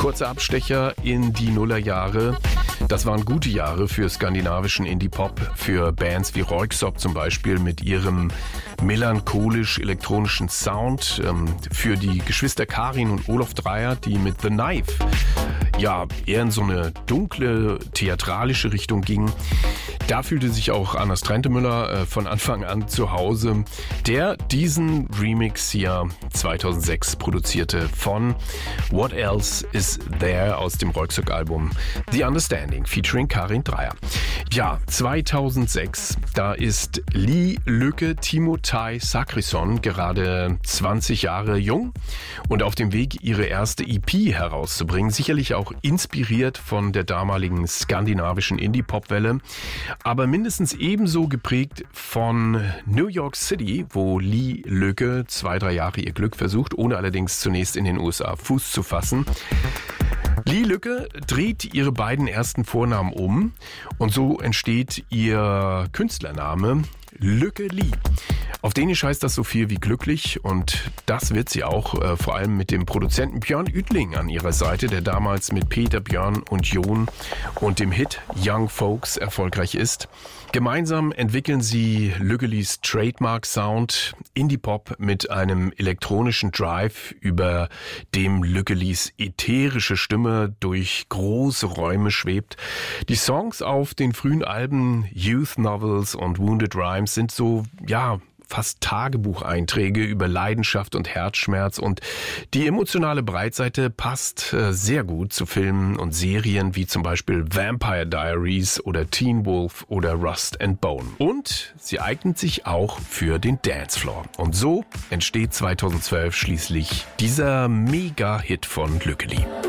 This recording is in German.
Kurzer Abstecher in die Nullerjahre. Das waren gute Jahre für skandinavischen Indie-Pop, für Bands wie Röyksopp zum Beispiel mit ihrem melancholisch-elektronischen Sound, für die Geschwister Karin und Olof Dreyer, die mit The Knife eher in so eine dunkle, theatralische Richtung gingen. Da fühlte sich auch Anders Trentemüller von Anfang an zu Hause, der diesen Remix hier 2006 produzierte von What Else Is There aus dem Röyksopp-Album The Understanding featuring Karin Dreyer. Ja, 2006, da ist Lee Lykke Timotei Sakrisson gerade 20 Jahre jung und auf dem Weg, ihre erste EP herauszubringen, sicherlich auch inspiriert von der damaligen skandinavischen Indie-Pop-Welle, aber mindestens ebenso geprägt von New York City, wo Lee Lykke 2-3 Jahre ihr Glück versucht, ohne allerdings zunächst in den USA Fuß zu fassen. Lee Lykke dreht ihre beiden ersten Vornamen um und so entsteht ihr Künstlername Lykke Li. Auf Dänisch heißt das so viel wie glücklich und das wird sie auch, vor allem mit dem Produzenten Björn Ytling an ihrer Seite, der damals mit Peter, Björn und Jon und dem Hit Young Folks erfolgreich ist. Gemeinsam entwickeln sie Lykke Lis Trademark-Sound, Indie-Pop mit einem elektronischen Drive, über dem Lykke Lis ätherische Stimme durch große Räume schwebt. Die Songs auf den frühen Alben Youth Novels und Wounded Rhymes sind so, fast Tagebucheinträge über Leidenschaft und Herzschmerz und die emotionale Breitseite passt sehr gut zu Filmen und Serien wie zum Beispiel Vampire Diaries oder Teen Wolf oder Rust and Bone. Und sie eignet sich auch für den Dancefloor. Und so entsteht 2012 schließlich dieser Mega-Hit von Lykke Li.